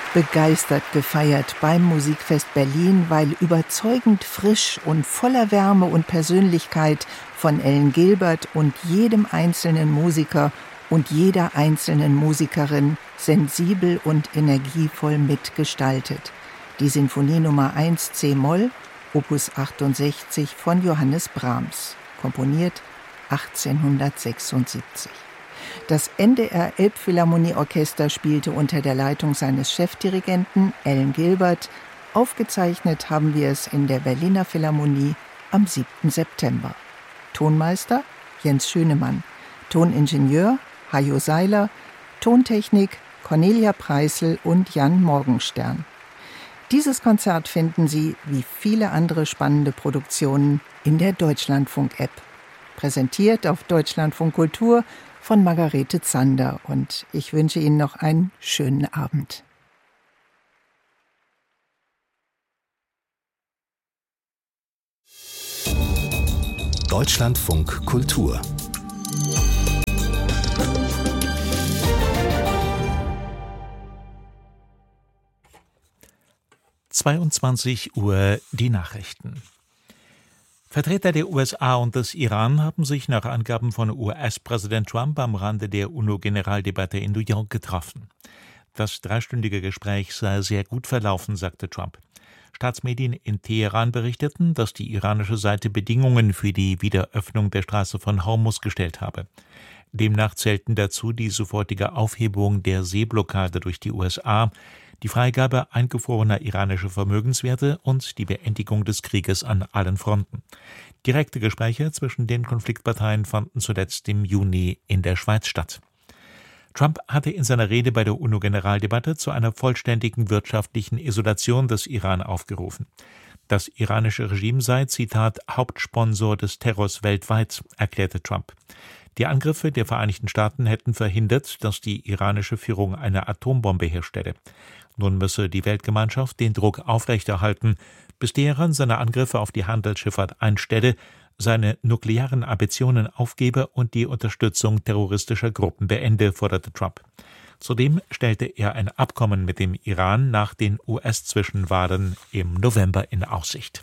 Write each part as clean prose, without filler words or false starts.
begeistert gefeiert beim Musikfest Berlin, weil überzeugend frisch und voller Wärme und Persönlichkeit von Ellen Gilbert und jedem einzelnen Musiker und jeder einzelnen Musikerin sensibel und energievoll mitgestaltet. Die Sinfonie Nummer 1 c-Moll, Opus 68 von Johannes Brahms, komponiert 1876. Das NDR Elbphilharmonieorchester spielte unter der Leitung seines Chefdirigenten Ellen Gilbert. Aufgezeichnet haben wir es in der Berliner Philharmonie am 7. September. Tonmeister Jens Schönemann, Toningenieur Hajo Seiler, Tontechnik Cornelia Preissl und Jan Morgenstern. Dieses Konzert finden Sie, wie viele andere spannende Produktionen, in der Deutschlandfunk-App. Präsentiert auf Deutschlandfunk Kultur von Margarete Zander. Und ich wünsche Ihnen noch einen schönen Abend. Deutschlandfunk Kultur 22 Uhr die Nachrichten. Vertreter der USA und des Iran haben sich nach Angaben von US-Präsident Trump am Rande der UNO-Generaldebatte in New York getroffen. Das dreistündige Gespräch sei sehr gut verlaufen, sagte Trump. Staatsmedien in Teheran berichteten, dass die iranische Seite Bedingungen für die Wiederöffnung der Straße von Hormuz gestellt habe. Demnach zählten dazu die sofortige Aufhebung der Seeblockade durch die USA, die Freigabe eingefrorener iranischer Vermögenswerte und die Beendigung des Krieges an allen Fronten. Direkte Gespräche zwischen den Konfliktparteien fanden zuletzt im Juni in der Schweiz statt. Trump hatte in seiner Rede bei der UNO-Generaldebatte zu einer vollständigen wirtschaftlichen Isolation des Iran aufgerufen. Das iranische Regime sei, Zitat, Hauptsponsor des Terrors weltweit, erklärte Trump. Die Angriffe der Vereinigten Staaten hätten verhindert, dass die iranische Führung eine Atombombe herstelle. Nun müsse die Weltgemeinschaft den Druck aufrechterhalten, bis Teheran seine Angriffe auf die Handelsschifffahrt einstelle, seine nuklearen Ambitionen aufgebe und die Unterstützung terroristischer Gruppen beende, forderte Trump. Zudem stellte er ein Abkommen mit dem Iran nach den US-Zwischenwahlen im November in Aussicht.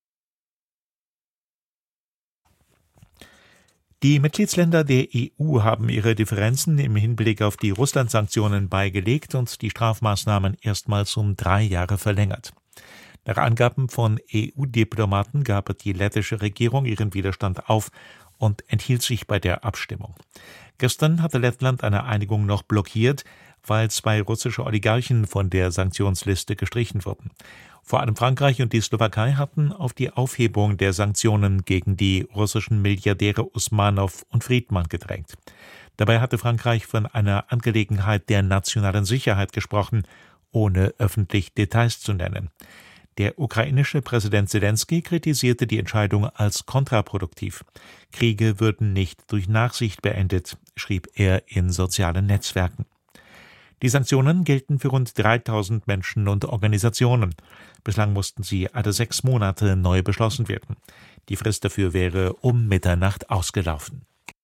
Die Mitgliedsländer der EU haben ihre Differenzen im Hinblick auf die Russland-Sanktionen beigelegt und die Strafmaßnahmen erstmals um 3 Jahre verlängert. Nach Angaben von EU-Diplomaten gab die lettische Regierung ihren Widerstand auf und enthielt sich bei der Abstimmung. Gestern hatte Lettland eine Einigung noch blockiert, weil 2 russische Oligarchen von der Sanktionsliste gestrichen wurden. Vor allem Frankreich und die Slowakei hatten auf die Aufhebung der Sanktionen gegen die russischen Milliardäre Usmanow und Friedmann gedrängt. Dabei hatte Frankreich von einer Angelegenheit der nationalen Sicherheit gesprochen, ohne öffentlich Details zu nennen. Der ukrainische Präsident Selenskyj kritisierte die Entscheidung als kontraproduktiv. Kriege würden nicht durch Nachsicht beendet, schrieb er in sozialen Netzwerken. Die Sanktionen gelten für rund 3000 Menschen und Organisationen. Bislang mussten sie alle 6 Monate neu beschlossen werden. Die Frist dafür wäre um Mitternacht ausgelaufen.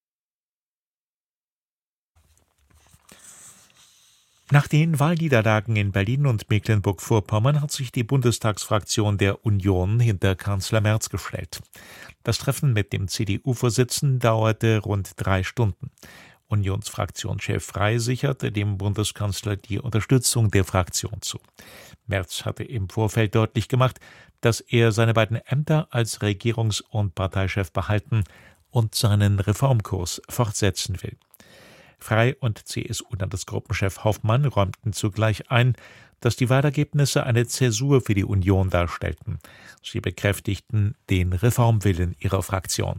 Nach den Wahlniederlagen in Berlin und Mecklenburg-Vorpommern hat sich die Bundestagsfraktion der Union hinter Kanzler Merz gestellt. Das Treffen mit dem CDU-Vorsitzenden dauerte rund 3 Stunden. Unionsfraktionschef Frey sicherte dem Bundeskanzler die Unterstützung der Fraktion zu. Merz hatte im Vorfeld deutlich gemacht, dass er seine beiden Ämter als Regierungs- und Parteichef behalten und seinen Reformkurs fortsetzen will. Frey und CSU-Landesgruppenchef Hoffmann räumten zugleich ein, dass die Wahlergebnisse eine Zäsur für die Union darstellten. Sie bekräftigten den Reformwillen ihrer Fraktion.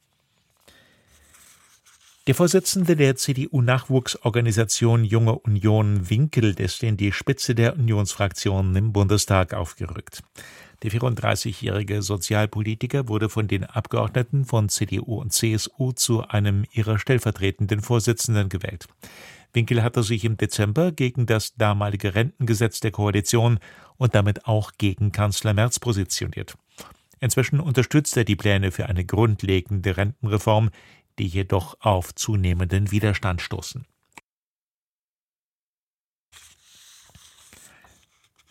Der Vorsitzende der CDU-Nachwuchsorganisation Junge Union, Winkel, ist in die Spitze der Unionsfraktion im Bundestag aufgerückt. Der 34-jährige Sozialpolitiker wurde von den Abgeordneten von CDU und CSU zu einem ihrer stellvertretenden Vorsitzenden gewählt. Winkel hatte sich im Dezember gegen das damalige Rentengesetz der Koalition und damit auch gegen Kanzler Merz positioniert. Inzwischen unterstützt er die Pläne für eine grundlegende Rentenreform, die jedoch auf zunehmenden Widerstand stoßen.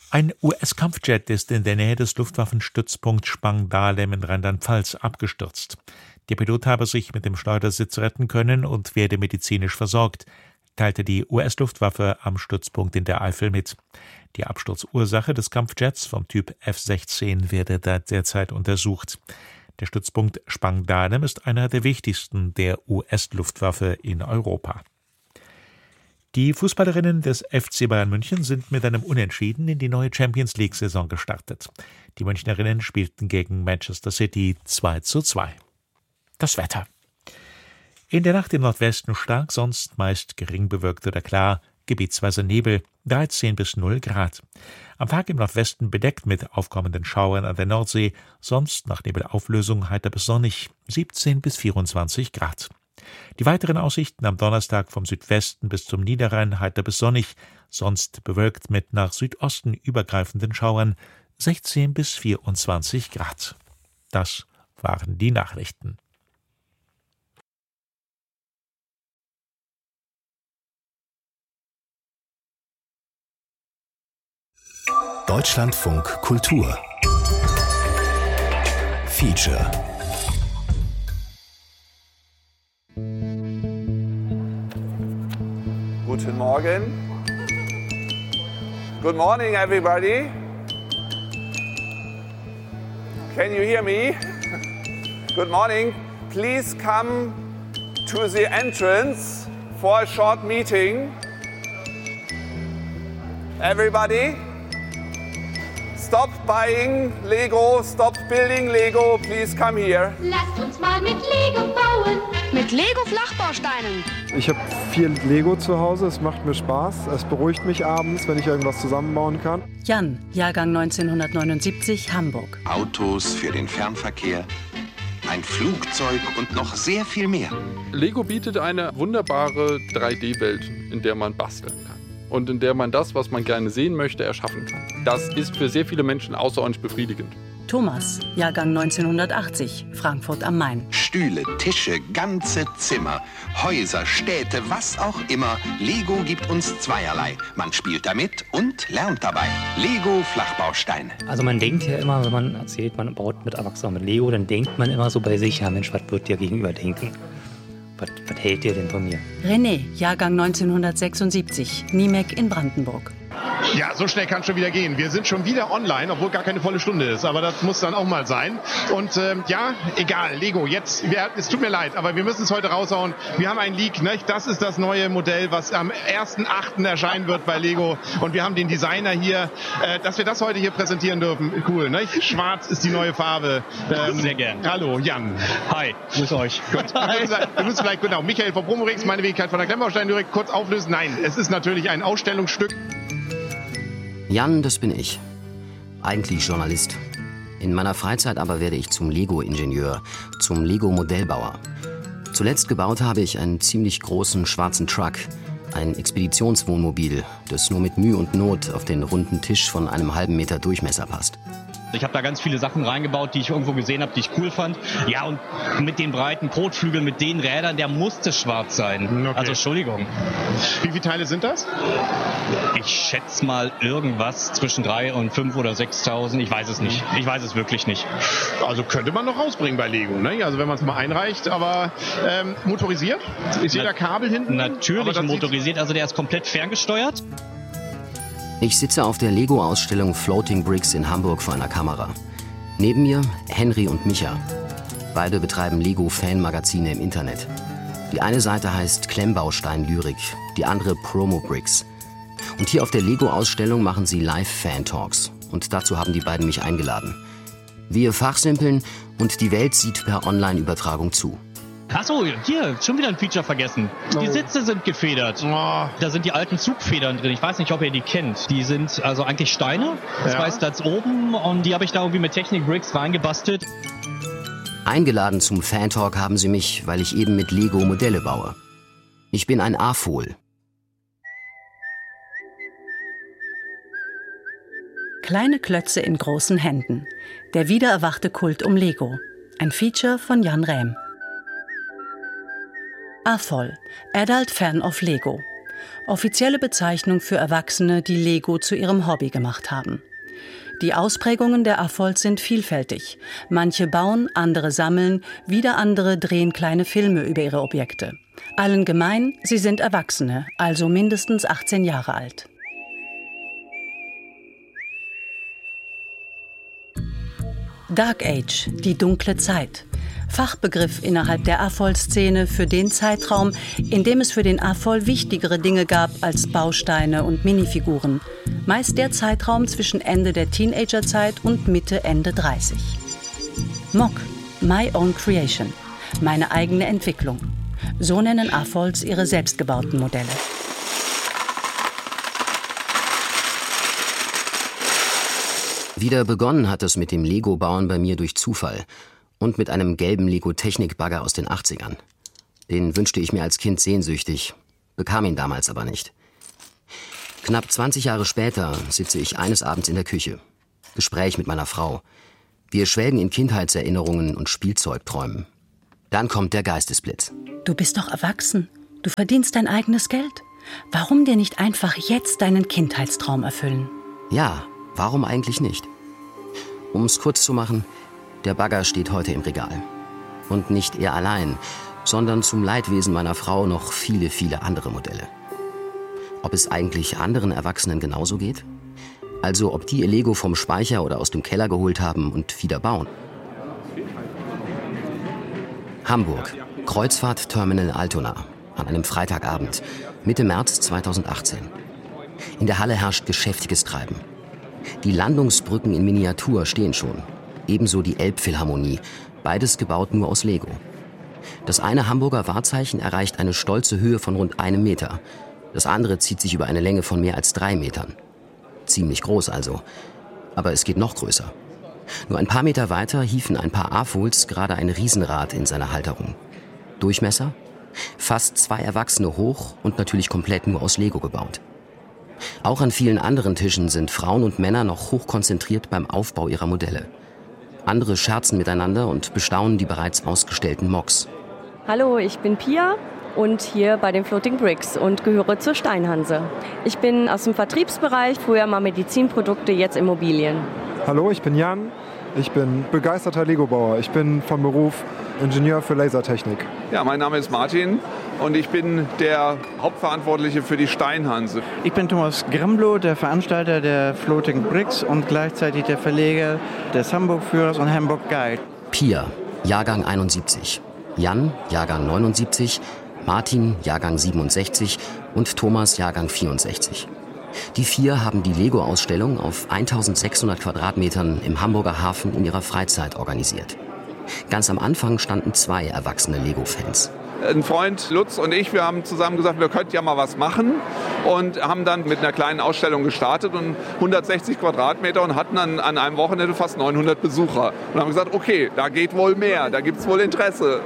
Ein US-Kampfjet ist in der Nähe des Luftwaffenstützpunkts Spangdahlem in Rheinland-Pfalz abgestürzt. Der Pilot habe sich mit dem Schleudersitz retten können und werde medizinisch versorgt, teilte die US-Luftwaffe am Stützpunkt in der Eifel mit. Die Absturzursache des Kampfjets vom Typ F-16 werde derzeit untersucht. Der Stützpunkt Spangdahlem ist einer der wichtigsten der US-Luftwaffe in Europa. Die Fußballerinnen des FC Bayern München sind mit einem Unentschieden in die neue Champions-League-Saison gestartet. Die Münchnerinnen spielten gegen Manchester City 2:2. Das Wetter. In der Nacht im Nordwesten stark, sonst meist gering bewölkt oder klar, gebietsweise Nebel, 13 bis 0 Grad. Am Tag im Nordwesten bedeckt mit aufkommenden Schauern an der Nordsee, sonst nach Nebelauflösung heiter bis sonnig, 17 bis 24 Grad. Die weiteren Aussichten am Donnerstag vom Südwesten bis zum Niederrhein heiter bis sonnig, sonst bewölkt mit nach Südosten übergreifenden Schauern, 16 bis 24 Grad. Das waren die Nachrichten. Deutschlandfunk Kultur Feature. Guten Morgen. Good morning, everybody. Can you hear me? Good morning. Please come to the entrance for a short meeting. Everybody, stop buying Lego, stop building Lego, please come here. Lasst uns mal mit Lego bauen. Mit Lego-Flachbausteinen. Ich habe viel Lego zu Hause, es macht mir Spaß. Es beruhigt mich abends, wenn ich irgendwas zusammenbauen kann. Jan, Jahrgang 1979, Hamburg. Autos für den Fernverkehr, ein Flugzeug und noch sehr viel mehr. Lego bietet eine wunderbare 3D-Welt, in der man basteln kann. Und in der man das, was man gerne sehen möchte, erschaffen kann. Das ist für sehr viele Menschen außerordentlich befriedigend. Thomas, Jahrgang 1980, Frankfurt am Main. Stühle, Tische, ganze Zimmer, Häuser, Städte, was auch immer. Lego gibt uns zweierlei. Man spielt damit und lernt dabei. Lego Flachbausteine. Also man denkt ja immer, wenn man erzählt, man baut mit Erwachsenen mit Lego, dann denkt man immer so bei sich, ja Mensch, was wird dir gegenüber denken? Was hält dir denn von mir? René, Jahrgang 1976, Niemek in Brandenburg. Ja, so schnell kann es schon wieder gehen. Wir sind schon wieder online, obwohl gar keine volle Stunde ist. Aber das muss dann auch mal sein. Und ja, egal, Lego, jetzt, es tut mir leid, aber wir müssen es heute raushauen. Wir haben einen Leak, ne? Das ist das neue Modell, was am 1.8. erscheinen wird bei Lego. Und wir haben den Designer hier, dass wir das heute hier präsentieren dürfen. Cool, ne? Schwarz ist die neue Farbe. Sehr gern. Hallo, Jan. Hi, grüß euch. Gut. Du musst vielleicht, genau, Michael von Promorix, meine Wenigkeit von der Klemmbaustein-Lyrik, kurz auflösen. Nein, es ist natürlich ein Ausstellungsstück. Jan, das bin ich. Eigentlich Journalist. In meiner Freizeit aber werde ich zum Lego-Ingenieur, zum Lego-Modellbauer. Zuletzt gebaut habe ich einen ziemlich großen schwarzen Truck, ein Expeditionswohnmobil, das nur mit Mühe und Not auf den runden Tisch von einem halben Meter Durchmesser passt. Ich habe da ganz viele Sachen reingebaut, die ich irgendwo gesehen habe, die ich cool fand. Ja, und mit den breiten Kotflügeln, mit den Rädern, der musste schwarz sein. Okay. Also Entschuldigung. Wie viele Teile sind das? Ich schätze mal irgendwas zwischen 3.000 und 5.000 oder 6.000. Ich weiß es nicht. Ich weiß es wirklich nicht. Also könnte man noch rausbringen bei Lego, ne? Also wenn man es mal einreicht. Aber motorisiert? Ist jeder Kabel hinten? Natürlich motorisiert. Also der ist komplett ferngesteuert. Ich sitze auf der Lego-Ausstellung Floating Bricks in Hamburg vor einer Kamera. Neben mir Henry und Micha. Beide betreiben Lego-Fan-Magazine im Internet. Die eine Seite heißt Klemmbaustein-Lyrik, die andere Promo-Bricks. Und hier auf der Lego-Ausstellung machen sie Live-Fan-Talks. Und dazu haben die beiden mich eingeladen. Wir fachsimpeln und die Welt sieht per Online-Übertragung zu. Achso, hier, schon wieder ein Feature vergessen. Die Sitze sind gefedert. Da sind die alten Zugfedern drin. Ich weiß nicht, ob ihr die kennt. Die sind also eigentlich Steine, zwei Stats oben, und die habe ich da irgendwie mit Technik-Bricks reingebastelt. Eingeladen zum Fan-Talk haben sie mich, weil ich eben mit Lego Modelle baue. Ich bin ein AFOL. Kleine Klötze in großen Händen. Der wiedererwachte Kult um Lego. Ein Feature von Jan Rähm. AFOL, Adult Fan of Lego. offizielle Bezeichnung für Erwachsene, die Lego zu ihrem Hobby gemacht haben. Die Ausprägungen der AFOLs sind vielfältig. Manche bauen, andere sammeln, wieder andere drehen kleine Filme über ihre Objekte. Allen gemein, sie sind Erwachsene, also mindestens 18 Jahre alt. Dark Age, die dunkle Zeit. Fachbegriff innerhalb der AFOL-Szene für den Zeitraum, in dem es für den AFOL wichtigere Dinge gab als Bausteine und Minifiguren. Meist der Zeitraum zwischen Ende der Teenagerzeit und Mitte, Ende 30. MOC, My Own Creation, meine eigene Entwicklung. So nennen AFOLs ihre selbstgebauten Modelle. Wieder begonnen hat es mit dem Lego-Bauen bei mir durch Zufall und mit einem gelben Lego-Technik-Bagger aus den 80ern. Den wünschte ich mir als Kind sehnsüchtig, bekam ihn damals aber nicht. Knapp 20 Jahre später sitze ich eines Abends in der Küche. Gespräch mit meiner Frau. Wir schwelgen in Kindheitserinnerungen und Spielzeugträumen. Dann kommt der Geistesblitz. Du bist doch erwachsen. Du verdienst dein eigenes Geld. Warum dir nicht einfach jetzt deinen Kindheitstraum erfüllen? Ja, warum eigentlich nicht? Um es kurz zu machen, der Bagger steht heute im Regal. Und nicht er allein, sondern zum Leidwesen meiner Frau noch viele, viele andere Modelle. Ob es eigentlich anderen Erwachsenen genauso geht? Also ob die ihr Lego vom Speicher oder aus dem Keller geholt haben und wieder bauen. Hamburg, Kreuzfahrt Terminal Altona, an einem Freitagabend, Mitte März 2018. In der Halle herrscht geschäftiges Treiben. Die Landungsbrücken in Miniatur stehen schon. Ebenso die Elbphilharmonie, beides gebaut nur aus Lego. Das eine Hamburger Wahrzeichen erreicht eine stolze Höhe von rund 1 Meter. Das andere zieht sich über eine Länge von mehr als 3 Metern. Ziemlich groß also. Aber es geht noch größer. Nur ein paar Meter weiter hieven ein paar AFOLs gerade ein Riesenrad in seiner Halterung. Durchmesser? Fast 2 Erwachsene hoch und natürlich komplett nur aus Lego gebaut. Auch an vielen anderen Tischen sind Frauen und Männer noch hochkonzentriert beim Aufbau ihrer Modelle. Andere scherzen miteinander und bestaunen die bereits ausgestellten MOCs. Hallo, ich bin Pia und hier bei den Floating Bricks und gehöre zur Steinhanse. Ich bin aus dem Vertriebsbereich, früher mal Medizinprodukte, jetzt Immobilien. Hallo, ich bin Jan. Ich bin begeisterter Lego-Bauer. Ich bin von Beruf Ingenieur für Lasertechnik. Ja, mein Name ist Martin und ich bin der Hauptverantwortliche für die Steinhanse. Ich bin Thomas Grambloh, der Veranstalter der Floating Bricks und gleichzeitig der Verleger des Hamburg-Führers und Hamburg Guide. Pia, Jahrgang 71. Jan, Jahrgang 79. Martin, Jahrgang 67. Und Thomas, Jahrgang 64. Die 4 haben die Lego-Ausstellung auf 1600 Quadratmetern im Hamburger Hafen in ihrer Freizeit organisiert. Ganz am Anfang standen 2 erwachsene Lego-Fans. Ein Freund, Lutz und ich, wir haben zusammen gesagt, wir könnten ja mal was machen und haben dann mit einer kleinen Ausstellung gestartet und 160 Quadratmeter und hatten dann an einem Wochenende fast 900 Besucher. Und haben gesagt, okay, da geht wohl mehr, da gibt es wohl Interesse.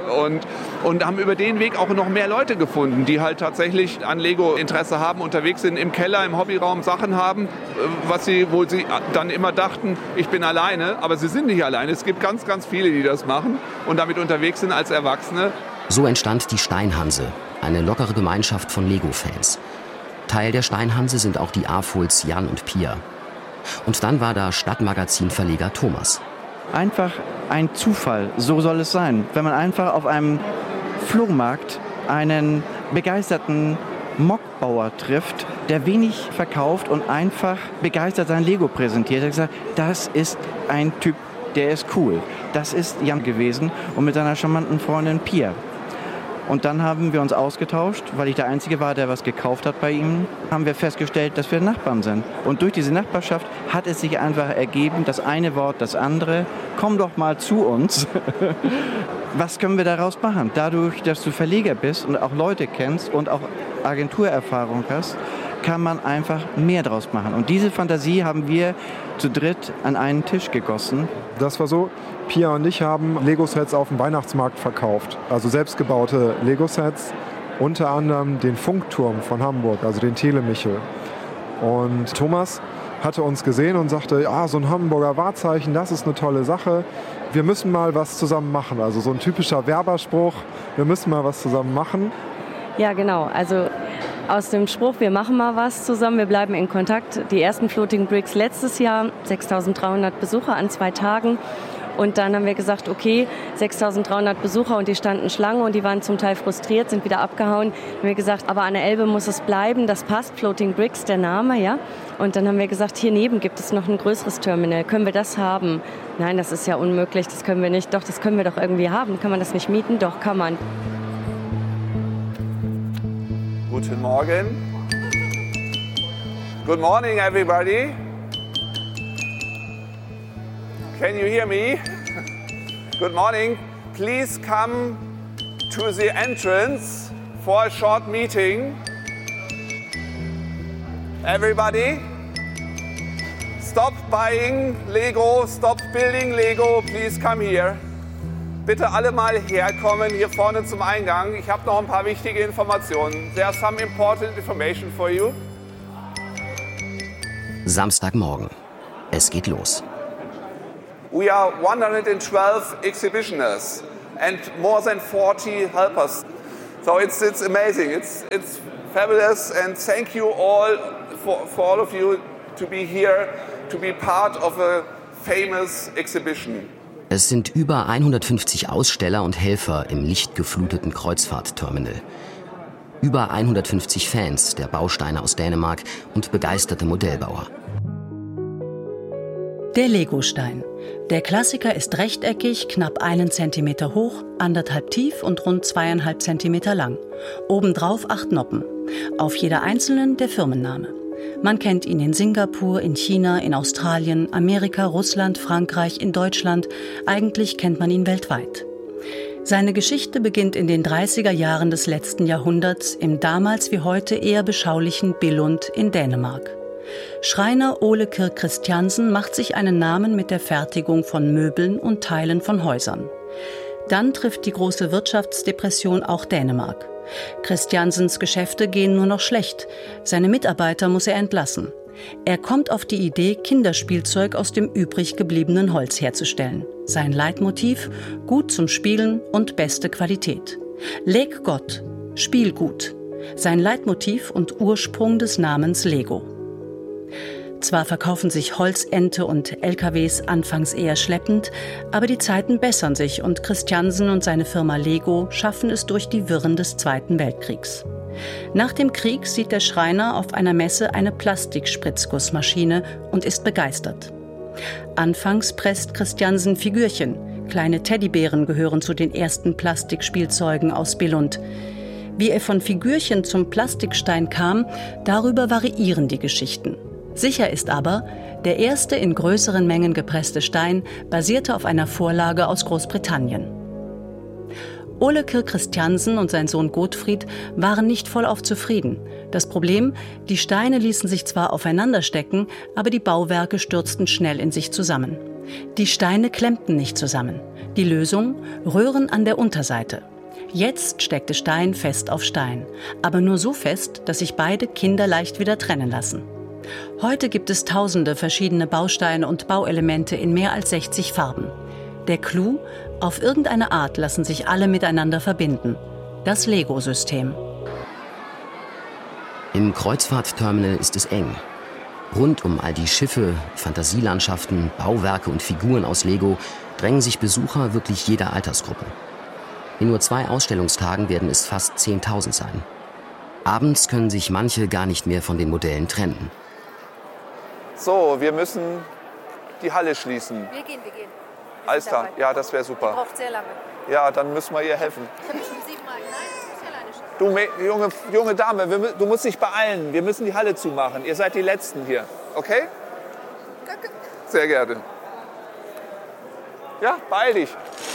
Und haben über den Weg auch noch mehr Leute gefunden, die halt tatsächlich an Lego Interesse haben, unterwegs sind, im Keller, im Hobbyraum Sachen haben, wo sie dann immer dachten, ich bin alleine, aber sie sind nicht alleine. Es gibt ganz, ganz viele, die das machen und damit unterwegs sind als Erwachsene. So entstand die Steinhanse, eine lockere Gemeinschaft von Lego-Fans. Teil der Steinhanse sind auch die AFOLs Jan und Pia. Und dann war da Stadtmagazin-Verleger Thomas. Einfach ein Zufall, so soll es sein. Wenn man einfach auf einem Flohmarkt einen begeisterten Mockbauer trifft, der wenig verkauft und einfach begeistert sein Lego präsentiert. Er hat gesagt, das ist ein Typ, der ist cool. Das ist Jan gewesen und mit seiner charmanten Freundin Pia. Und dann haben wir uns ausgetauscht, weil ich der Einzige war, der was gekauft hat bei ihm, haben wir festgestellt, dass wir Nachbarn sind. Und durch diese Nachbarschaft hat es sich einfach ergeben, das eine Wort, das andere, komm doch mal zu uns. Was können wir daraus machen? Dadurch, dass du Verleger bist und auch Leute kennst und auch Agenturerfahrung hast, kann man einfach mehr draus machen. Und diese Fantasie haben wir zu dritt an einen Tisch gegossen. Das war so, Pia und ich haben Lego-Sets auf dem Weihnachtsmarkt verkauft. Also selbstgebaute Lego-Sets, unter anderem den Funkturm von Hamburg, also den Telemichel. Und Thomas hatte uns gesehen und sagte, ja, so ein Hamburger Wahrzeichen, das ist eine tolle Sache. Wir müssen mal was zusammen machen. Also so ein typischer Werberspruch, wir müssen mal was zusammen machen. Ja, genau. Also aus dem Spruch, wir machen mal was zusammen, wir bleiben in Kontakt. Die ersten Floating Bricks letztes Jahr, 6.300 Besucher an 2 Tagen. Und dann haben wir gesagt, okay, 6.300 Besucher und die standen Schlange und die waren zum Teil frustriert, sind wieder abgehauen. Dann haben wir gesagt, aber an der Elbe muss es bleiben, das passt, Floating Bricks, der Name, ja. Und dann haben wir gesagt, hier neben gibt es noch ein größeres Terminal, können wir das haben? Nein, das ist ja unmöglich, das können wir nicht. Doch, das können wir doch irgendwie haben. Kann man das nicht mieten? Doch, kann man. Guten Morgen. Good morning, everybody. Can you hear me? Good morning. Please come to the entrance for a short meeting. Everybody, stop buying Lego, stop building Lego, please come here. Bitte alle mal herkommen, hier vorne zum Eingang. Ich habe noch ein paar wichtige Informationen. There are some important information for you. Samstagmorgen. Es geht los. We are 112 exhibitionists and more than 40 helpers. So it's amazing. It's fabulous, and thank you all for all of you to be here, to be part of a famous exhibition. Es sind über 150 Aussteller und Helfer im lichtgefluteten Kreuzfahrtterminal. Über 150 Fans der Bausteine aus Dänemark und begeisterte Modellbauer. Der Legostein. Der Klassiker ist rechteckig, knapp 1 Zentimeter hoch, 1,5 tief und rund 2,5 Zentimeter lang. Obendrauf 8 Noppen. Auf jeder einzelnen der Firmenname. Man kennt ihn in Singapur, in China, in Australien, Amerika, Russland, Frankreich, in Deutschland. Eigentlich kennt man ihn weltweit. Seine Geschichte beginnt in den 30er Jahren des letzten Jahrhunderts im damals wie heute eher beschaulichen Billund in Dänemark. Schreiner Ole Kirk Christiansen macht sich einen Namen mit der Fertigung von Möbeln und Teilen von Häusern. Dann trifft die große Wirtschaftsdepression auch Dänemark. Christiansens Geschäfte gehen nur noch schlecht. Seine Mitarbeiter muss er entlassen. Er kommt auf die Idee, Kinderspielzeug aus dem übrig gebliebenen Holz herzustellen. Sein Leitmotiv: gut zum Spielen und beste Qualität. Leg Gott, Spiel gut. Sein Leitmotiv und Ursprung des Namens Lego. Zwar verkaufen sich Holzente und LKWs anfangs eher schleppend, aber die Zeiten bessern sich und Christiansen und seine Firma Lego schaffen es durch die Wirren des Zweiten Weltkriegs. Nach dem Krieg sieht der Schreiner auf einer Messe eine Plastikspritzgussmaschine und ist begeistert. Anfangs presst Christiansen Figürchen. Kleine Teddybären gehören zu den ersten Plastikspielzeugen aus Billund. Wie er von Figürchen zum Plastikstein kam, darüber variieren die Geschichten. Sicher ist aber, der erste in größeren Mengen gepresste Stein basierte auf einer Vorlage aus Großbritannien. Ole Kirk Christiansen und sein Sohn Gottfried waren nicht vollauf zufrieden. Das Problem: die Steine ließen sich zwar aufeinander stecken, aber die Bauwerke stürzten schnell in sich zusammen. Die Steine klemmten nicht zusammen. Die Lösung: Röhren an der Unterseite. Jetzt steckte Stein fest auf Stein, aber nur so fest, dass sich beide kinderleicht wieder trennen lassen. Heute gibt es tausende verschiedene Bausteine und Bauelemente in mehr als 60 Farben. Der Clou: auf irgendeine Art lassen sich alle miteinander verbinden. Das Lego-System. Im Kreuzfahrtterminal ist es eng. Rund um all die Schiffe, Fantasielandschaften, Bauwerke und Figuren aus Lego drängen sich Besucher wirklich jeder Altersgruppe. In nur 2 Ausstellungstagen werden es fast 10.000 sein. Abends können sich manche gar nicht mehr von den Modellen trennen. So, wir müssen die Halle schließen. Wir gehen. Alles klar, ja, das wäre super. Die braucht sehr lange. Ja, dann müssen wir ihr helfen. Ich habe schon 7 Mal. Nein, das muss ich alleine schaffen. Du, junge Dame, du musst dich beeilen. Wir müssen die Halle zumachen. Ihr seid die Letzten hier, okay? Danke. Sehr gerne. Ja, beeil dich.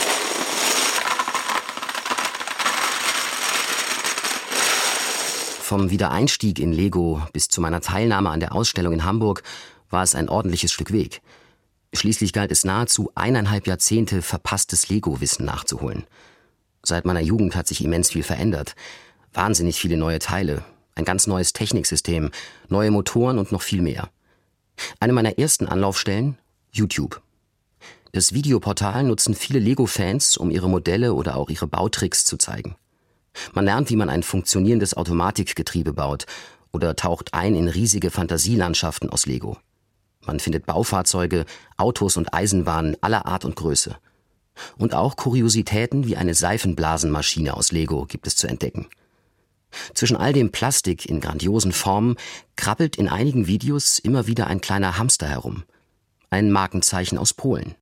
Vom Wiedereinstieg in Lego bis zu meiner Teilnahme an der Ausstellung in Hamburg war es ein ordentliches Stück Weg. Schließlich galt es nahezu 1,5 Jahrzehnte verpasstes Lego-Wissen nachzuholen. Seit meiner Jugend hat sich immens viel verändert. Wahnsinnig viele neue Teile, ein ganz neues Techniksystem, neue Motoren und noch viel mehr. Eine meiner ersten Anlaufstellen: YouTube. Das Videoportal nutzen viele Lego-Fans, um ihre Modelle oder auch ihre Bautricks zu zeigen. Man lernt, wie man ein funktionierendes Automatikgetriebe baut oder taucht ein in riesige Fantasielandschaften aus Lego. Man findet Baufahrzeuge, Autos und Eisenbahnen aller Art und Größe. Und auch Kuriositäten wie eine Seifenblasenmaschine aus Lego gibt es zu entdecken. Zwischen all dem Plastik in grandiosen Formen krabbelt in einigen Videos immer wieder ein kleiner Hamster herum. Ein Markenzeichen aus Polen.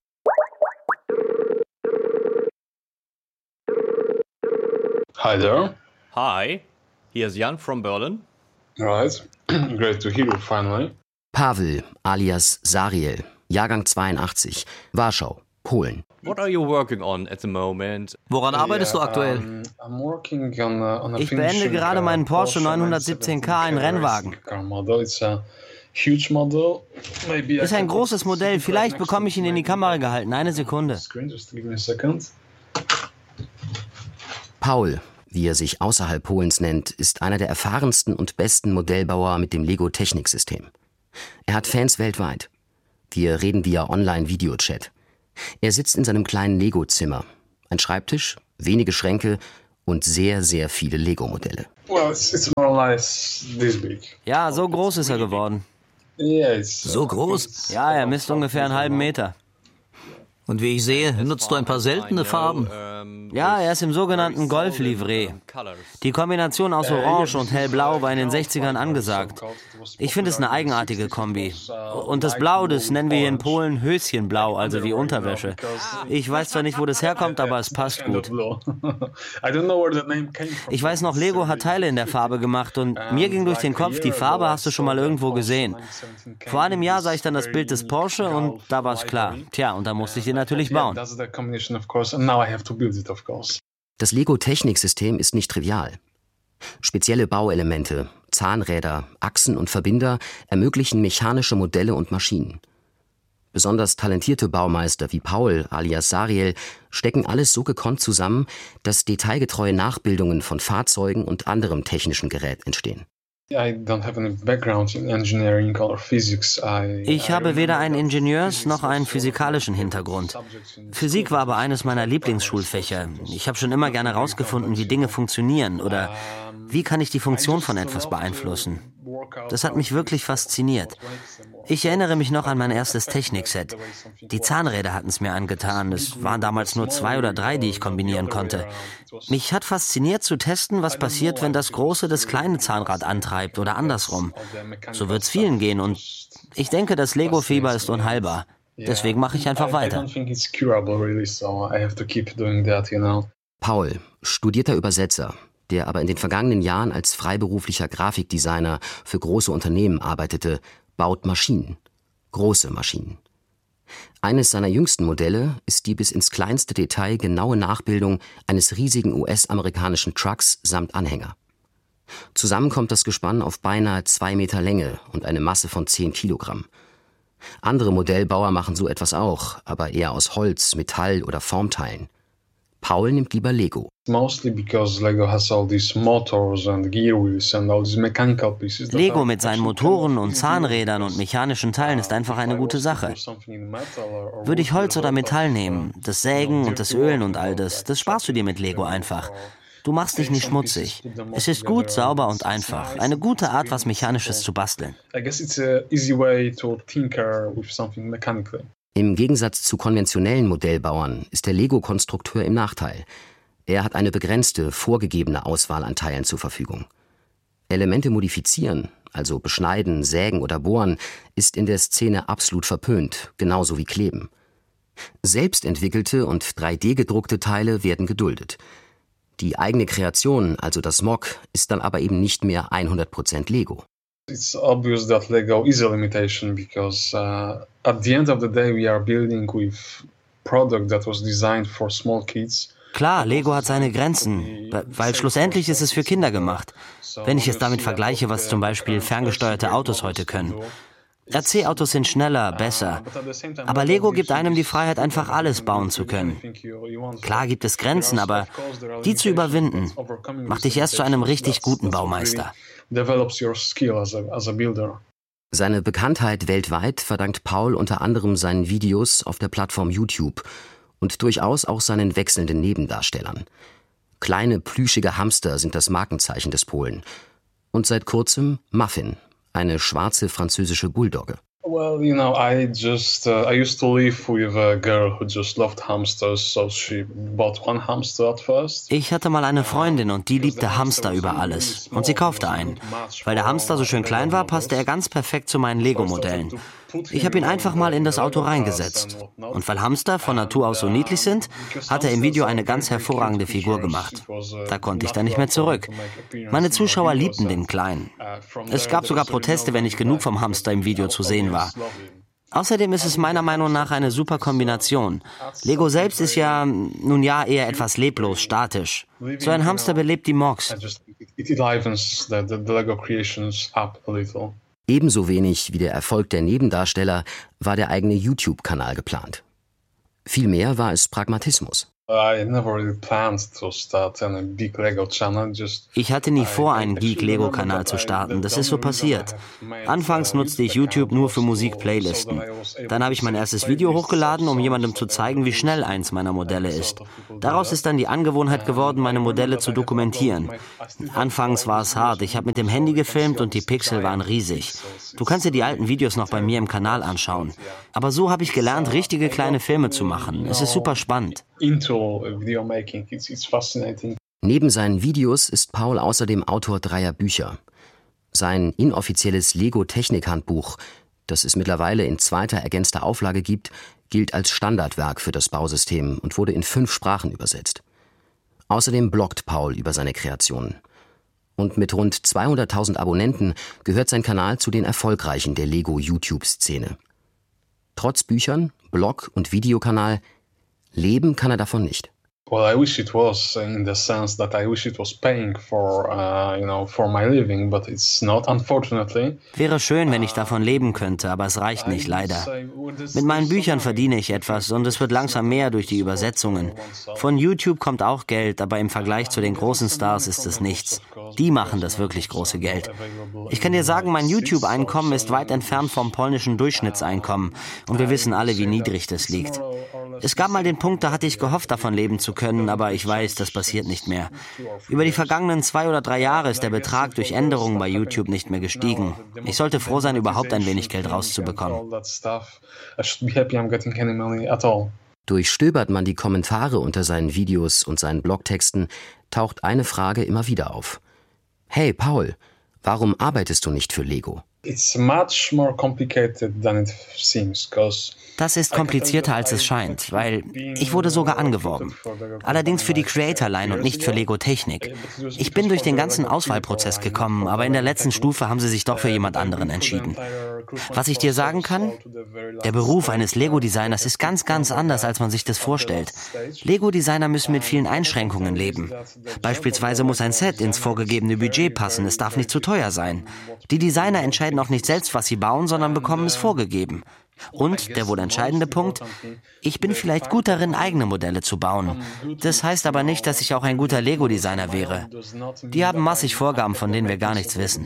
Hi there. Hi, here's Jan from Berlin. Right, great to hear you finally. Paweł alias Sariel, Jahrgang 82, Warschau, Polen. What are you working on at the moment? Woran arbeitest du aktuell? Ich beende gerade meinen Porsche 917K, einen Rennwagen. Ist ein großes Modell, vielleicht bekomme ich ihn in die Kamera gehalten. Eine Sekunde. Paul, wie er sich außerhalb Polens nennt, ist einer der erfahrensten und besten Modellbauer mit dem Lego-Techniksystem. Er hat Fans weltweit. Wir reden via Online-Videochat. Er sitzt in seinem kleinen Lego-Zimmer. Ein Schreibtisch, wenige Schränke und sehr, sehr viele Lego-Modelle. Ja, so groß ist er geworden. So groß? Ja, er misst ungefähr einen halben Meter. Und wie ich sehe, nutzt du ein paar seltene Farben. Ja, er ist im sogenannten Golf-Livree. Die Kombination aus Orange und Hellblau war in den 60ern angesagt. Ich finde es eine eigenartige Kombi. Und das Blau, das nennen wir hier in Polen Höschenblau, also wie Unterwäsche. Ich weiß zwar nicht, wo das herkommt, aber es passt gut. Ich weiß noch, Lego hat Teile in der Farbe gemacht und mir ging durch den Kopf, die Farbe hast du schon mal irgendwo gesehen. Vor einem Jahr sah ich dann das Bild des Porsche und da war es klar. Tja, und da musste ich den natürlich bauen. Das Lego-Techniksystem ist nicht trivial. Spezielle Bauelemente, Zahnräder, Achsen und Verbinder ermöglichen mechanische Modelle und Maschinen. Besonders talentierte Baumeister wie Paul alias Sariel stecken alles so gekonnt zusammen, dass detailgetreue Nachbildungen von Fahrzeugen und anderem technischen Gerät entstehen. Ich habe weder einen Ingenieurs- noch einen physikalischen Hintergrund. Physik war aber eines meiner Lieblingsschulfächer. Ich habe schon immer gerne herausgefunden, wie Dinge funktionieren oder wie kann ich die Funktion von etwas beeinflussen. Das hat mich wirklich fasziniert. Ich erinnere mich noch an mein erstes Technikset. Die Zahnräder hatten es mir angetan. Es waren damals nur 2 oder 3, die ich kombinieren konnte. Mich hat fasziniert zu testen, was passiert, wenn das große das kleine Zahnrad antreibt oder andersrum. So wird es vielen gehen und ich denke, das Lego-Fieber ist unheilbar. Deswegen mache ich einfach weiter. Paul, studierter Übersetzer, der aber in den vergangenen Jahren als freiberuflicher Grafikdesigner für große Unternehmen arbeitete, baut Maschinen. Große Maschinen. Eines seiner jüngsten Modelle ist die bis ins kleinste Detail genaue Nachbildung eines riesigen US-amerikanischen Trucks samt Anhänger. Zusammen kommt das Gespann auf beinahe 2 Meter Länge und eine Masse von 10 Kilogramm. Andere Modellbauer machen so etwas auch, aber eher aus Holz, Metall oder Formteilen. Paul nimmt lieber Lego. Lego mit seinen Motoren und Zahnrädern und mechanischen Teilen ist einfach eine gute Sache. Würde ich Holz oder Metall nehmen, das Sägen und das Ölen und all das sparst du dir mit Lego einfach. Du machst dich nicht schmutzig. Es ist gut, sauber und einfach. Eine gute Art, was Mechanisches zu basteln. Im Gegensatz zu konventionellen Modellbauern ist der Lego-Konstrukteur im Nachteil. Er hat eine begrenzte, vorgegebene Auswahl an Teilen zur Verfügung. Elemente modifizieren, also beschneiden, sägen oder bohren, ist in der Szene absolut verpönt, genauso wie Kleben. Selbst entwickelte und 3D-gedruckte Teile werden geduldet. Die eigene Kreation, also das MOC, ist dann aber eben nicht mehr 100% Lego. It's obvious that Lego is a limitation because at the end of the day we are building with product that was designed for small kids. Klar, Lego hat seine Grenzen, weil schlussendlich ist es für Kinder gemacht. Wenn ich es damit vergleiche, was zum Beispiel ferngesteuerte Autos heute können. RC-Autos sind schneller, besser. Aber Lego gibt einem die Freiheit, einfach alles bauen zu können. Klar gibt es Grenzen, aber die zu überwinden, macht dich erst zu einem richtig guten Baumeister. Seine Bekanntheit weltweit verdankt Paul unter anderem seinen Videos auf der Plattform YouTube und durchaus auch seinen wechselnden Nebendarstellern. Kleine, plüschige Hamster sind das Markenzeichen des Polen. Und seit kurzem Muffin, eine schwarze französische Bulldogge. Well, I used to live with a girl who just loved hamsters, so she bought one hamster at first. Ich hatte mal eine Freundin und die liebte Hamster über alles. Und sie kaufte einen. Weil der Hamster so schön klein war, passte er ganz perfekt zu meinen Lego-Modellen. Ich habe ihn einfach mal in das Auto reingesetzt. Und weil Hamster von Natur aus so niedlich sind, hat er im Video eine ganz hervorragende Figur gemacht. Da konnte ich dann nicht mehr zurück. Meine Zuschauer liebten den Kleinen. Es gab sogar Proteste, wenn nicht genug vom Hamster im Video zu sehen war. Außerdem ist es meiner Meinung nach eine super Kombination. Lego selbst ist ja, nun ja, eher etwas leblos, statisch. So ein Hamster belebt die Mocs. Ebenso wenig wie der Erfolg der Nebendarsteller war der eigene YouTube-Kanal geplant. Vielmehr war es Pragmatismus. Ich hatte nie vor, einen Geek-Lego-Kanal zu starten. Das ist so passiert. Anfangs nutzte ich YouTube nur für Musik-Playlisten. Dann habe ich mein erstes Video hochgeladen, um jemandem zu zeigen, wie schnell eins meiner Modelle ist. Daraus ist dann die Angewohnheit geworden, meine Modelle zu dokumentieren. Anfangs war es hart. Ich habe mit dem Handy gefilmt und die Pixel waren riesig. Du kannst dir die alten Videos noch bei mir im Kanal anschauen. Aber so habe ich gelernt, richtige kleine Filme zu machen. Es ist super spannend. Neben seinen Videos ist Paul außerdem Autor 3 Bücher. Sein inoffizielles Lego-Technik-Handbuch, das es mittlerweile in 2. ergänzter Auflage gibt, gilt als Standardwerk für das Bausystem und wurde in 5 Sprachen übersetzt. Außerdem bloggt Paul über seine Kreationen. Und mit rund 200.000 Abonnenten gehört sein Kanal zu den erfolgreichen der Lego-YouTube-Szene. Trotz Büchern, Blog und Videokanal leben kann er davon nicht. Well, I wish it was, in the sense that I wish it was paying for my living, but it's not, unfortunately. Wäre schön, wenn ich davon leben könnte, aber es reicht nicht, leider. Mit meinen Büchern verdiene ich etwas und es wird langsam mehr durch die Übersetzungen. Von YouTube kommt auch Geld, aber im Vergleich zu den großen Stars ist es nichts. Die machen das wirklich große Geld. Ich kann dir sagen, mein YouTube-Einkommen ist weit entfernt vom polnischen Durchschnittseinkommen und wir wissen alle, wie niedrig das liegt. Es gab mal den Punkt, da hatte ich gehofft, davon leben zu können, aber ich weiß, das passiert nicht mehr. Über die vergangenen 2 oder 3 Jahre ist der Betrag durch Änderungen bei YouTube nicht mehr gestiegen. Ich sollte froh sein, überhaupt ein wenig Geld rauszubekommen. Durchstöbert man die Kommentare unter seinen Videos und seinen Blogtexten, taucht eine Frage immer wieder auf. Hey Paul, warum arbeitest du nicht für Lego? Das ist komplizierter, als es scheint, weil ich wurde sogar angeworben. Allerdings für die Creator-Line und nicht für Lego Technik. Ich bin durch den ganzen Auswahlprozess gekommen, aber in der letzten Stufe haben sie sich doch für jemand anderen entschieden. Was ich dir sagen kann? Der Beruf eines Lego-Designers ist ganz, ganz anders, als man sich das vorstellt. Lego-Designer müssen mit vielen Einschränkungen leben. Beispielsweise muss ein Set ins vorgegebene Budget passen, es darf nicht zu teuer sein. Die Designer entscheiden auch nicht selbst, was sie bauen, sondern bekommen es vorgegeben. Und, der wohl entscheidende Punkt, ich bin vielleicht gut darin, eigene Modelle zu bauen. Das heißt aber nicht, dass ich auch ein guter Lego-Designer wäre. Die haben massig Vorgaben, von denen wir gar nichts wissen.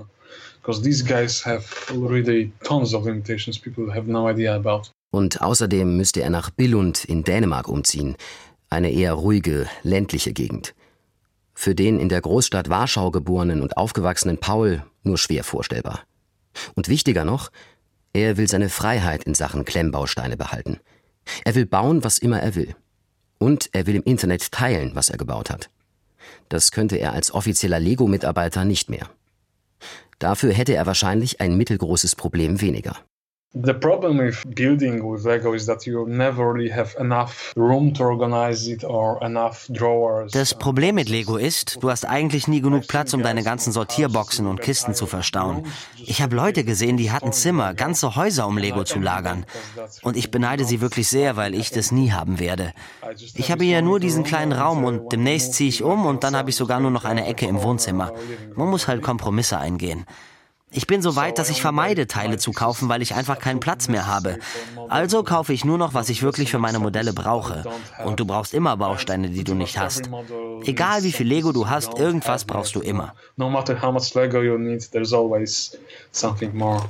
Und außerdem müsste er nach Billund in Dänemark umziehen, eine eher ruhige, ländliche Gegend. Für den in der Großstadt Warschau geborenen und aufgewachsenen Paul nur schwer vorstellbar. Und wichtiger noch, er will seine Freiheit in Sachen Klemmbausteine behalten. Er will bauen, was immer er will. Und er will im Internet teilen, was er gebaut hat. Das könnte er als offizieller Lego-Mitarbeiter nicht mehr. Dafür hätte er wahrscheinlich ein mittelgroßes Problem weniger. The problem with building with Lego is that you never really have enough room to organize it or enough drawers. Das Problem mit Lego ist, du hast eigentlich nie genug Platz, um deine ganzen Sortierboxen und Kisten zu verstauen. Ich habe Leute gesehen, die hatten Zimmer, ganze Häuser, um Lego zu lagern. Und ich beneide sie wirklich sehr, weil ich das nie haben werde. Ich habe hier nur diesen kleinen Raum und demnächst ziehe ich um und dann habe ich sogar nur noch eine Ecke im Wohnzimmer. Man muss halt Kompromisse eingehen. Ich bin so weit, dass ich vermeide, Teile zu kaufen, weil ich einfach keinen Platz mehr habe. Also kaufe ich nur noch, was ich wirklich für meine Modelle brauche. Und du brauchst immer Bausteine, die du nicht hast. Egal wie viel Lego du hast, irgendwas brauchst du immer. No matter how much Lego you need, there's always something more.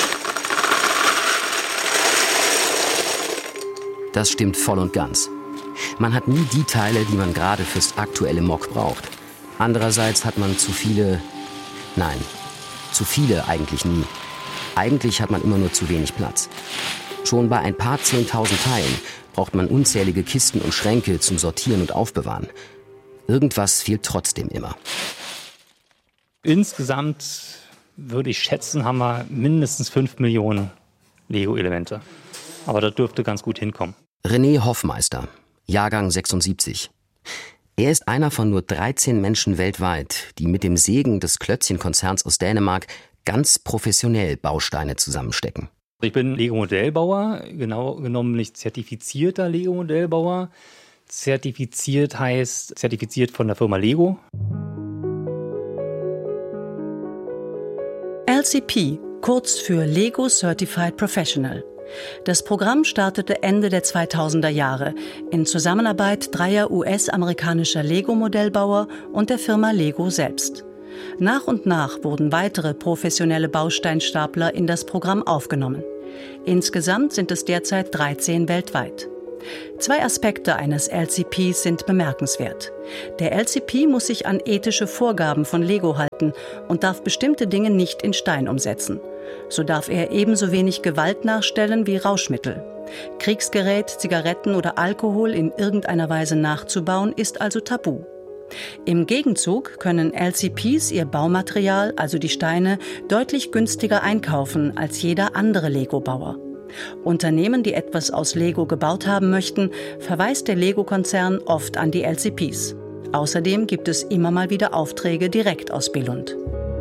Das stimmt voll und ganz. Man hat nie die Teile, die man gerade fürs aktuelle Mock braucht. Andererseits hat man zu viele eigentlich nie. Eigentlich hat man immer nur zu wenig Platz. Schon bei ein paar 10.000 Teilen braucht man unzählige Kisten und Schränke zum Sortieren und Aufbewahren. Irgendwas fehlt trotzdem immer. Insgesamt würde ich schätzen, haben wir mindestens 5 Millionen Lego-Elemente. Aber das dürfte ganz gut hinkommen. René Hoffmeister, Jahrgang 76. Er ist einer von nur 13 Menschen weltweit, die mit dem Segen des Klötzchen-Konzerns aus Dänemark ganz professionell Bausteine zusammenstecken. Ich bin Lego-Modellbauer, genau genommen nicht zertifizierter Lego-Modellbauer. Zertifiziert heißt zertifiziert von der Firma Lego. LCP, kurz für Lego Certified Professional. Das Programm startete Ende der 2000er Jahre in Zusammenarbeit 3 US-amerikanischer Lego-Modellbauer und der Firma Lego selbst. Nach und nach wurden weitere professionelle Bausteinstapler in das Programm aufgenommen. Insgesamt sind es derzeit 13 weltweit. 2 Aspekte eines LCPs sind bemerkenswert. Der LCP muss sich an ethische Vorgaben von Lego halten und darf bestimmte Dinge nicht in Stein umsetzen. So darf er ebenso wenig Gewalt nachstellen wie Rauschmittel. Kriegsgerät, Zigaretten oder Alkohol in irgendeiner Weise nachzubauen, ist also tabu. Im Gegenzug können LCPs ihr Baumaterial, also die Steine, deutlich günstiger einkaufen als jeder andere Lego-Bauer. Unternehmen, die etwas aus Lego gebaut haben möchten, verweist der Lego-Konzern oft an die LCPs. Außerdem gibt es immer mal wieder Aufträge direkt aus Billund.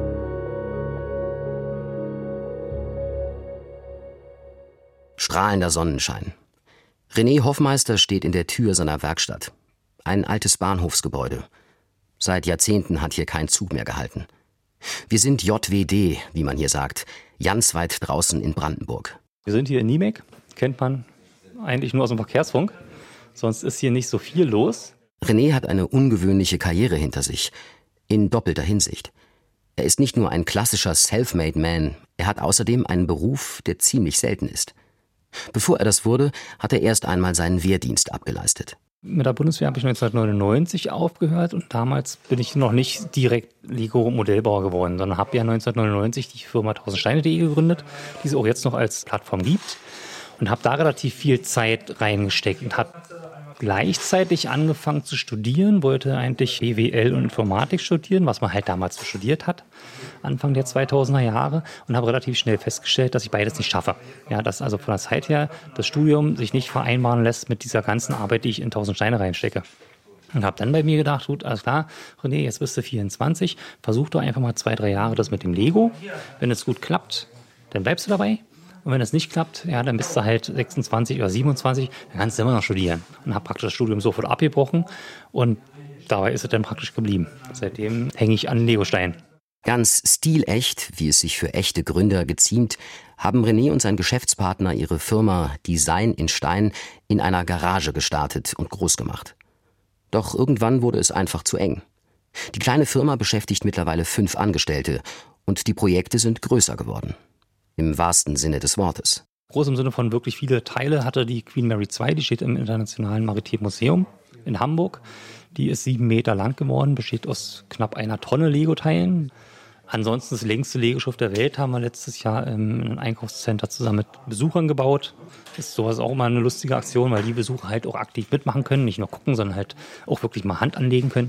Strahlender Sonnenschein. René Hoffmeister steht in der Tür seiner Werkstatt. Ein altes Bahnhofsgebäude. Seit Jahrzehnten hat hier kein Zug mehr gehalten. Wir sind JWD, wie man hier sagt, ganz weit draußen in Brandenburg. Wir sind hier in Niemek, kennt man eigentlich nur aus dem Verkehrsfunk. Sonst ist hier nicht so viel los. René hat eine ungewöhnliche Karriere hinter sich, in doppelter Hinsicht. Er ist nicht nur ein klassischer Self-Made Man, er hat außerdem einen Beruf, der ziemlich selten ist. Bevor er das wurde, hat er erst einmal seinen Wehrdienst abgeleistet. Mit der Bundeswehr habe ich 1999 aufgehört und damals bin ich noch nicht direkt Lego-Modellbauer geworden, sondern habe ja 1999 die Firma 1000steine.de gegründet, die es auch jetzt noch als Plattform gibt, und habe da relativ viel Zeit reingesteckt und habe gleichzeitig angefangen zu studieren, wollte eigentlich BWL und Informatik studieren, was man halt damals so studiert hat, Anfang der 2000er Jahre, und habe relativ schnell festgestellt, dass ich beides nicht schaffe. Ja, dass also von der Zeit her das Studium sich nicht vereinbaren lässt mit dieser ganzen Arbeit, die ich in 1000 Steine reinstecke. Und habe dann bei mir gedacht, gut, alles klar, René, jetzt bist du 24, versuch doch einfach mal 2-3 Jahre das mit dem Lego. Wenn es gut klappt, dann bleibst du dabei. Und wenn es nicht klappt, ja, dann bist du halt 26 oder 27, dann kannst du immer noch studieren. Und habe praktisch das Studium sofort abgebrochen und dabei ist es dann praktisch geblieben. Seitdem hänge ich an Legosteinen. Ganz stilecht, wie es sich für echte Gründer geziemt, haben René und sein Geschäftspartner ihre Firma Design in Stein in einer Garage gestartet und groß gemacht. Doch irgendwann wurde es einfach zu eng. Die kleine Firma beschäftigt mittlerweile 5 Angestellte und die Projekte sind größer geworden. Im wahrsten Sinne des Wortes. Groß im Sinne von wirklich viele Teile hatte die Queen Mary 2, die steht im Internationalen Maritimen Museum in Hamburg. Die ist 7 Meter lang geworden, besteht aus knapp 1 Tonne Lego-Teilen. Ansonsten das längste Lego-Schiff der Welt haben wir letztes Jahr in einem Einkaufscenter zusammen mit Besuchern gebaut. Das ist sowas auch immer eine lustige Aktion, weil die Besucher halt auch aktiv mitmachen können, nicht nur gucken, sondern halt auch wirklich mal Hand anlegen können.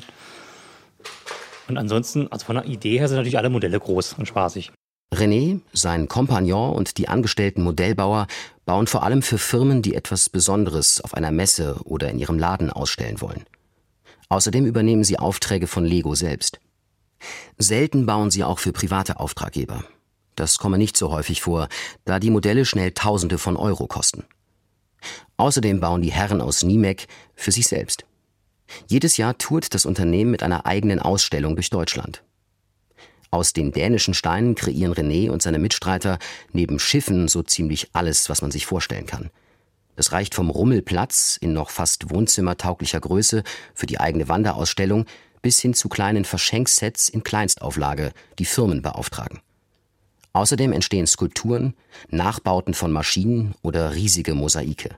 Und ansonsten, also von der Idee her sind natürlich alle Modelle groß und spaßig. René, sein Kompagnon und die angestellten Modellbauer bauen vor allem für Firmen, die etwas Besonderes auf einer Messe oder in ihrem Laden ausstellen wollen. Außerdem übernehmen sie Aufträge von Lego selbst. Selten bauen sie auch für private Auftraggeber. Das komme nicht so häufig vor, da die Modelle schnell Tausende von Euro kosten. Außerdem bauen die Herren aus Niemek für sich selbst. Jedes Jahr tourt das Unternehmen mit einer eigenen Ausstellung durch Deutschland. Aus den dänischen Steinen kreieren René und seine Mitstreiter neben Schiffen so ziemlich alles, was man sich vorstellen kann. Das reicht vom Rummelplatz in noch fast wohnzimmertauglicher Größe für die eigene Wanderausstellung bis hin zu kleinen Verschenksets in Kleinstauflage, die Firmen beauftragen. Außerdem entstehen Skulpturen, Nachbauten von Maschinen oder riesige Mosaike.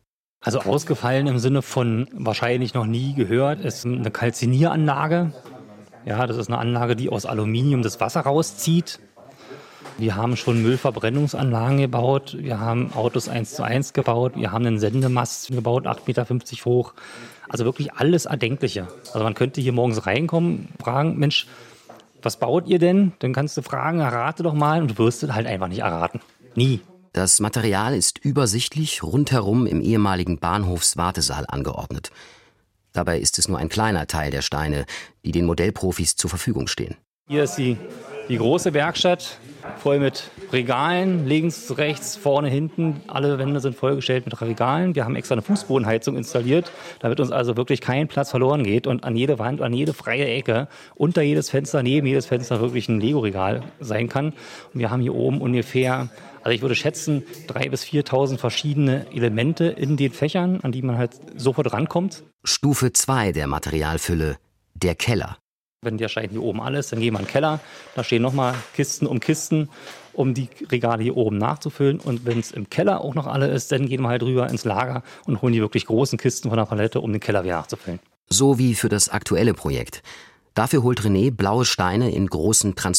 Also ausgefallen im Sinne von wahrscheinlich noch nie gehört, ist eine Kalzinieranlage. Ja, das ist eine Anlage, die aus Aluminium das Wasser rauszieht. Wir haben schon Müllverbrennungsanlagen gebaut, wir haben Autos 1:1 gebaut, wir haben einen Sendemast gebaut, 8,50 Meter hoch. Also wirklich alles Erdenkliche. Also man könnte hier morgens reinkommen, fragen, Mensch, was baut ihr denn? Dann kannst du fragen, errate doch mal, und du wirst es halt einfach nicht erraten. Nie. Das Material ist übersichtlich rundherum im ehemaligen Bahnhofswartesaal angeordnet. Dabei ist es nur ein kleiner Teil der Steine, die den Modellprofis zur Verfügung stehen. Hier ist die große Werkstatt, voll mit Regalen, links, rechts, vorne, hinten. Alle Wände sind vollgestellt mit Regalen. Wir haben extra eine Fußbodenheizung installiert, damit uns also wirklich kein Platz verloren geht und an jede Wand, an jede freie Ecke, unter jedes Fenster, neben jedes Fenster wirklich ein Lego-Regal sein kann. Und wir haben hier oben ungefähr, also ich würde schätzen, 3.000 bis 4.000 verschiedene Elemente in den Fächern, an die man halt sofort rankommt. Stufe 2 der Materialfülle, der Keller. Wenn der Stein hier oben alles ist, dann gehen wir in den Keller. Da stehen nochmal Kisten, um die Regale hier oben nachzufüllen. Und wenn es im Keller auch noch alle ist, dann gehen wir halt rüber ins Lager und holen die wirklich großen Kisten von der Palette, um den Keller wieder nachzufüllen. So wie für das aktuelle Projekt. Dafür holt René blaue Steine in großen